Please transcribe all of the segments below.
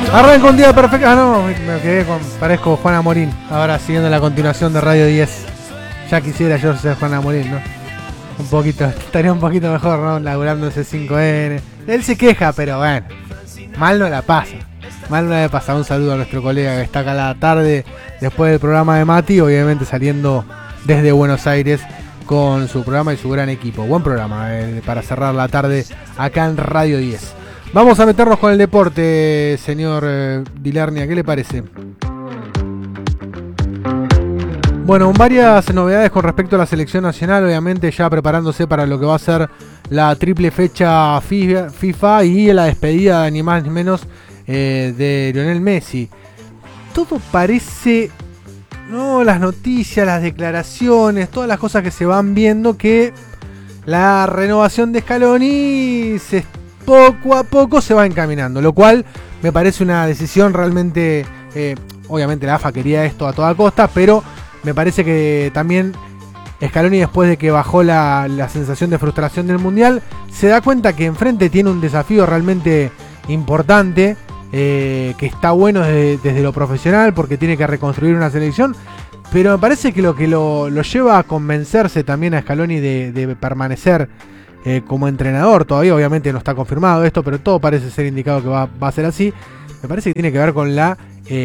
Arranca un día perfecto. Ah, no, me quedé con. Parezco Juan Amorín. Ahora siguiendo la continuación de Radio 10. Ya quisiera yo ser Juan Amorín, ¿no? Un poquito, estaría un poquito mejor, ¿no? Laburando ese 5N. Él se queja, pero bueno. Mal no la pasa. Mal no la pasa. Un saludo a nuestro colega que está acá a la tarde después del programa de Mati. Obviamente saliendo desde Buenos Aires con su programa y su gran equipo. Buen programa para cerrar la tarde acá en Radio 10. Vamos a meternos con el deporte, señor Dilernia, ¿qué le parece? Bueno, varias novedades con respecto a la selección nacional, obviamente ya preparándose para lo que va a ser la triple fecha FIFA y la despedida ni más ni menos de Lionel Messi. Todo parece, no, las noticias, las declaraciones, todas las cosas que se van viendo, que la renovación de Scaloni poco a poco se va encaminando, lo cual me parece una decisión realmente, obviamente la AFA quería esto a toda costa, pero me parece que también Scaloni, después de que bajó la sensación de frustración del Mundial, se da cuenta que enfrente tiene un desafío realmente importante, que está bueno desde lo profesional, porque tiene que reconstruir una selección, pero me parece que lo lleva a convencerse también a Scaloni de permanecer como entrenador. Todavía obviamente no está confirmado esto, pero todo parece ser indicado que va a ser así. Me parece que tiene que ver con la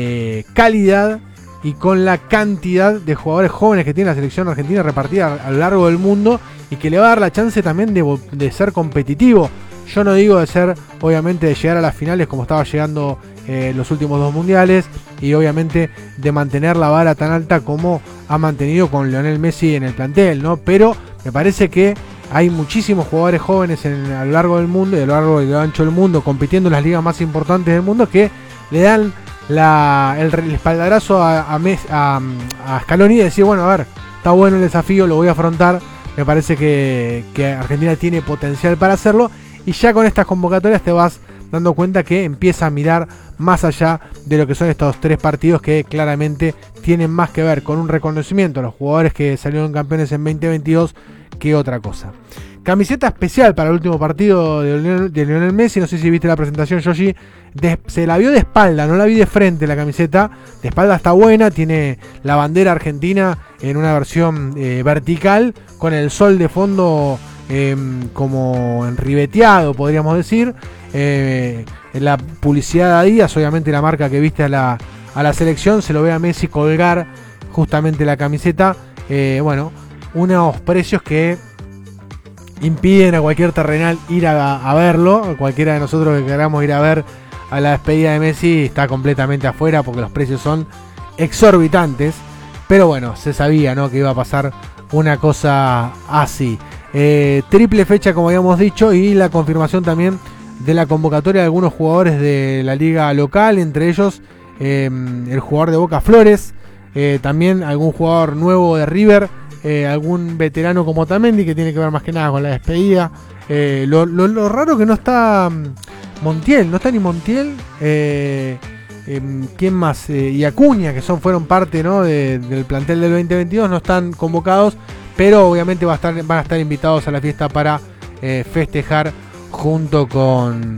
calidad y con la cantidad de jugadores jóvenes que tiene la selección argentina repartida a lo largo del mundo, y que le va a dar la chance también de ser competitivo. Yo no digo de ser, obviamente, de llegar a las finales como estaba llegando los últimos dos mundiales, y obviamente de mantener la vara tan alta como ha mantenido con Lionel Messi en el plantel, ¿no? Pero me parece que hay muchísimos jugadores jóvenes a lo largo del mundo y a lo largo y a lo ancho del mundo, compitiendo en las ligas más importantes del mundo, que le dan el espaldarazo a Scaloni, de decir, bueno, a ver, está bueno el desafío, lo voy a afrontar. Me parece que Argentina tiene potencial para hacerlo, y ya con estas convocatorias te vas dando cuenta que empieza a mirar más allá de lo que son estos tres partidos, que claramente tienen más que ver con un reconocimiento a los jugadores que salieron campeones en 2022 que otra cosa. Camiseta especial para el último partido de Lionel Messi. No sé si viste la presentación, Yoshi. Se la vio de espalda, no la vi de frente la camiseta. De espalda está buena, tiene la bandera argentina en una versión vertical, con el sol de fondo como enribeteado, podríamos decir. La publicidad de Adidas, obviamente la marca que viste a la selección, se lo ve a Messi colgar justamente la camiseta. Bueno, unos precios que impiden a cualquier terrenal ir a verlo. Cualquiera de nosotros que queramos ir a ver a la despedida de Messi está completamente afuera, porque los precios son exorbitantes. Pero bueno, se sabía, ¿no?, que iba a pasar una cosa así. Triple fecha, como habíamos dicho, y la confirmación también de la convocatoria de algunos jugadores de la liga local, entre ellos el jugador de Boca, Flores, también algún jugador nuevo de River, algún veterano como Otamendi, que tiene que ver más que nada con la despedida. Lo raro que no está Montiel, no está ni Montiel, ¿quién más? Y Acuña, que fueron parte, ¿no?, del plantel del 2022, no están convocados, pero obviamente van a estar invitados a la fiesta para festejar junto con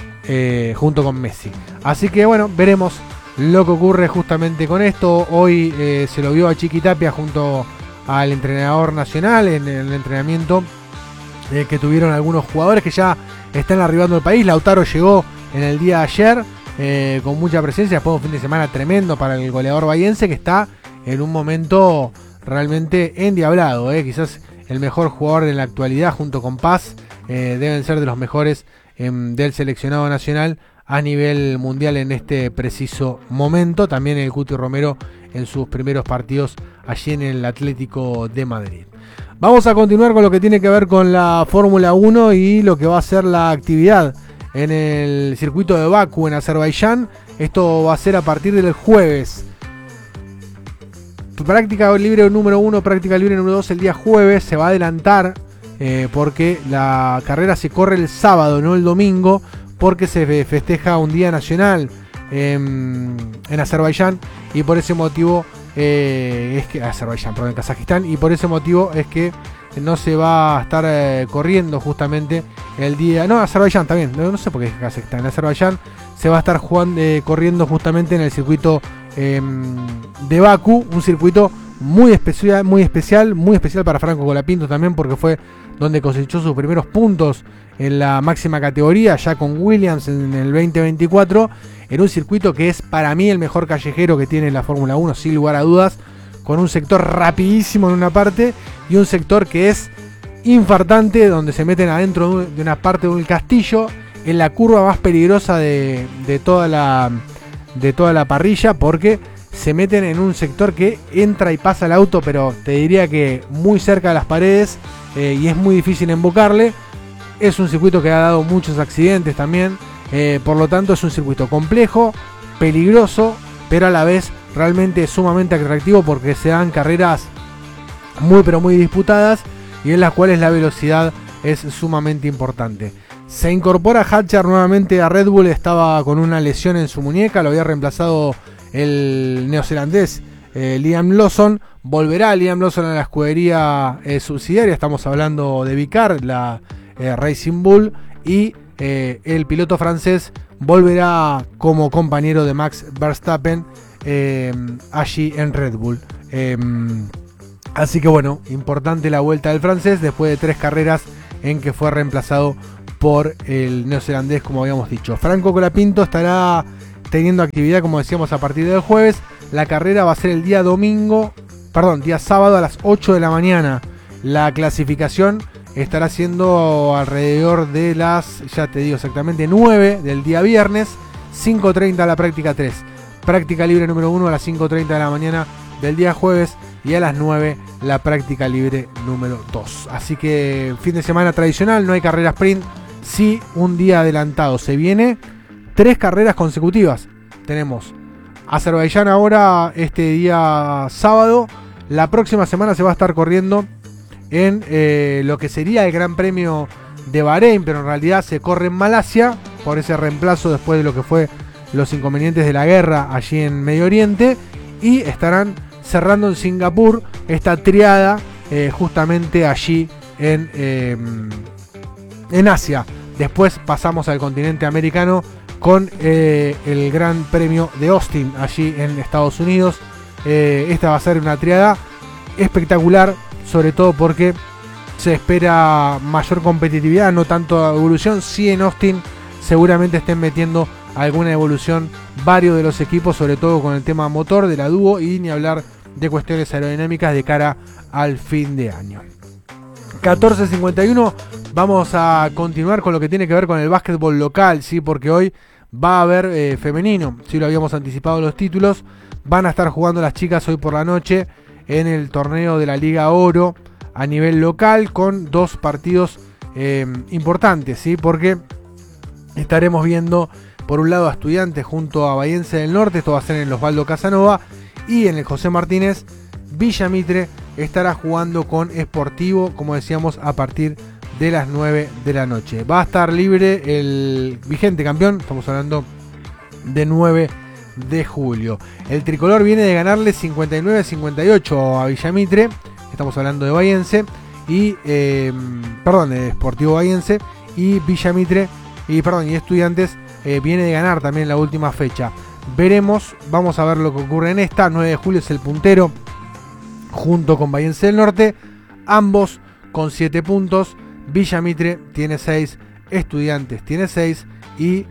Messi. Así que bueno, veremos lo que ocurre justamente con esto. Hoy se lo vio a Chiquitapia junto al entrenador nacional en el entrenamiento que tuvieron algunos jugadores que ya están arribando al país. Lautaro llegó en el día de ayer con mucha presencia, después de un fin de semana tremendo para el goleador bahiense, que está en un momento realmente endiablado. Quizás el mejor jugador de la actualidad, junto con Paz, deben ser de los mejores del seleccionado nacional a nivel mundial en este preciso momento. También el Cuti Romero en sus primeros partidos allí en el Atlético de Madrid. Vamos a continuar con lo que tiene que ver con la Fórmula 1 y lo que va a ser la actividad en el circuito de Bakú, en Azerbaiyán. Esto va a ser a partir del jueves. Práctica libre número 1, práctica libre número 2 el día jueves. Se va a adelantar porque la carrera se corre el sábado, no el domingo, porque se festeja un día nacional en Azerbaiyán, y por ese motivo en Kazajistán, y por ese motivo es que no se va a estar corriendo justamente el día... No, Azerbaiyán también, no sé por qué Kazajstán. En Azerbaiyán se va a estar corriendo justamente en el circuito de Bakú, un circuito muy especial para Franco Colapinto también, porque fue donde cosechó sus primeros puntos en la máxima categoría, ya con Williams en el 2024, en un circuito que es para mí el mejor callejero que tiene la Fórmula 1, sin lugar a dudas, con un sector rapidísimo en una parte y un sector que es infartante, donde se meten adentro de una parte de un castillo, en la curva más peligrosa de toda la parrilla, porque se meten en un sector que entra y pasa el auto, pero te diría que muy cerca de las paredes, y es muy difícil embocarle. Es un circuito que ha dado muchos accidentes también, por lo tanto es un circuito complejo, peligroso, pero a la vez realmente sumamente atractivo, porque se dan carreras muy pero muy disputadas y en las cuales la velocidad es sumamente importante. Se incorpora Hadjar nuevamente a Red Bull, estaba con una lesión en su muñeca, lo había reemplazado el neozelandés Liam Lawson. Volverá Liam Lawson a la escudería subsidiaria, estamos hablando de Vicar, la Racing Bull, y el piloto francés volverá como compañero de Max Verstappen allí en Red Bull. Así que bueno, importante la vuelta del francés después de 3 carreras en que fue reemplazado por el neozelandés, como habíamos dicho. Franco Colapinto estará teniendo actividad, como decíamos, a partir del jueves. La carrera va a ser el día sábado a las 8 de la mañana. La clasificación estará siendo alrededor de las, ya te digo exactamente, 9 del día viernes, 5:30 la práctica 3. Práctica libre número 1 a las 5:30 de la mañana del día jueves, y a las 9 la práctica libre número 2. Así que fin de semana tradicional, no hay carrera sprint, sí un día adelantado. Se viene 3 carreras consecutivas. Tenemos Azerbaiyán ahora este día sábado. La próxima semana se va a estar corriendo en lo que sería el Gran Premio de Bahrein, pero en realidad se corre en Malasia por ese reemplazo después de lo que fue los inconvenientes de la guerra allí en Medio Oriente, y estarán cerrando en Singapur esta triada justamente allí en Asia. Después pasamos al continente americano con el Gran Premio de Austin allí en Estados Unidos. Esta va a ser una triada espectacular, sobre todo porque se espera mayor competitividad, no tanto evolución. Sí, en Austin seguramente estén metiendo alguna evolución varios de los equipos, sobre todo con el tema motor de la dúo, y ni hablar de cuestiones aerodinámicas de cara al fin de año. 14:51, vamos a continuar con lo que tiene que ver con el básquetbol local, ¿sí? Porque hoy va a haber femenino, si lo habíamos anticipado los títulos. Van a estar jugando las chicas hoy por la noche en el torneo de la Liga Oro a nivel local, con 2 partidos importantes, ¿sí? Porque estaremos viendo por un lado a Estudiantes junto a Bahiense del Norte, esto va a ser en el Osvaldo Casanova, y en el José Martínez Villa Mitre estará jugando con Sportivo, como decíamos, a partir de las 9 de la noche. Va a estar libre el vigente campeón, estamos hablando de 9 de julio. El tricolor viene de ganarle 59-58 a Villa Mitre, estamos hablando de Bahiense, y de Sportivo Bahiense, y Villa Mitre, y Estudiantes viene de ganar también la última fecha. Veremos, vamos a ver lo que ocurre en esta. 9 de julio es el puntero junto con Bahiense del Norte, ambos con 7 puntos. Villa Mitre tiene 6, Estudiantes tiene 6 y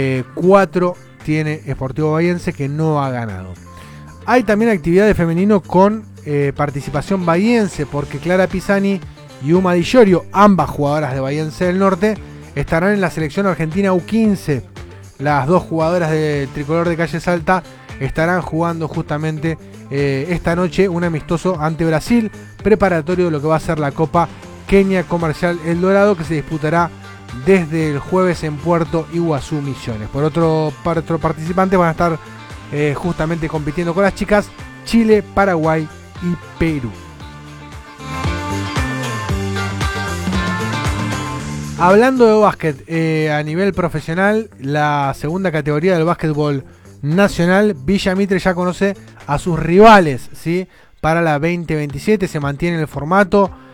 4 tiene Sportivo Bahiense, que no ha ganado. Hay también actividad de femenino con participación bahiense, porque Clara Pisani y Uma Di Llorio, ambas jugadoras de Bahiense del Norte, estarán en la selección argentina U15. Las 2 jugadoras del tricolor de Calle Salta estarán jugando justamente esta noche un amistoso ante Brasil, preparatorio de lo que va a ser la Copa Kenia Comercial El Dorado, que se disputará desde el jueves en Puerto Iguazú, Misiones. Por otro participantes van a estar justamente compitiendo con las chicas Chile, Paraguay y Perú. Hablando de básquet, a nivel profesional, la segunda categoría del básquetbol nacional, Villa Mitre ya conoce a sus rivales, ¿sí? Para la 2027 se mantiene el formato,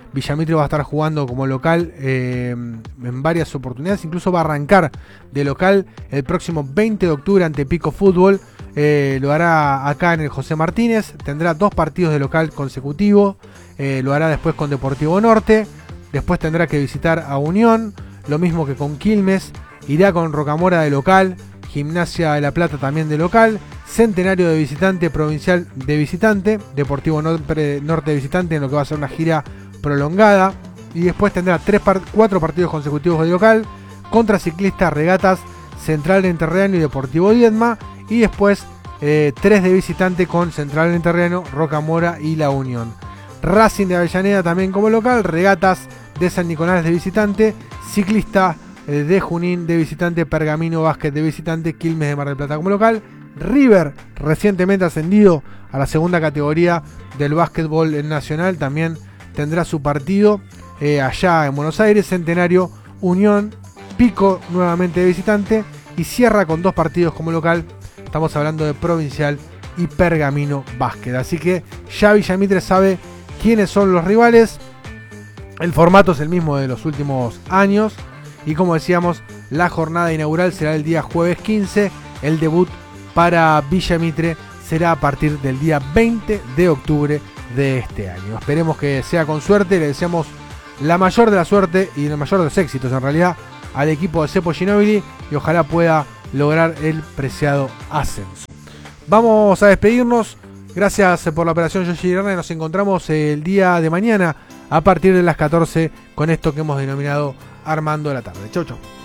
Villa Mitre va a estar jugando como local en varias oportunidades, incluso va a arrancar de local el próximo 20 de octubre ante Pico Fútbol. Lo hará acá en el José Martínez, tendrá 2 partidos de local consecutivos, lo hará después con Deportivo Norte, después tendrá que visitar a Unión, lo mismo que con Quilmes, irá con Rocamora de local, Gimnasia de La Plata también de local, Centenario de visitante, Provincial de visitante, Deportivo Norte de visitante, en lo que va a ser una gira prolongada, y después tendrá 4 partidos consecutivos de local contra Ciclistas, Regatas, Central Entrerriano y Deportivo Diezma, y después 3 de visitante con Central Entrerriano, Rocamora y La Unión. Racing de Avellaneda también como local, Regatas de San Nicolás de visitante, Ciclista de Junín de visitante, Pergamino Básquet de visitante, Quilmes de Mar del Plata como local. River, recientemente ascendido a la segunda categoría del básquetbol nacional, también tendrá su partido allá en Buenos Aires. Centenario, Unión, Pico nuevamente de visitante, y cierra con 2 partidos como local. Estamos hablando de Provincial y Pergamino Básquet. Así que ya Villa Mitre sabe quiénes son los rivales. El formato es el mismo de los últimos años. Y como decíamos, la jornada inaugural será el día jueves 15. El debut para Villa Mitre será a partir del día 20 de octubre de este año. Esperemos que sea con suerte. Le deseamos la mayor de la suerte y el mayor de los éxitos en realidad al equipo de Cepo Ginóbili, y ojalá pueda lograr el preciado ascenso. Vamos a despedirnos. Gracias por la operación Yoshi Hernández. Nos encontramos el día de mañana a partir de las 14 con esto que hemos denominado Armando la Tarde. Chau, chau.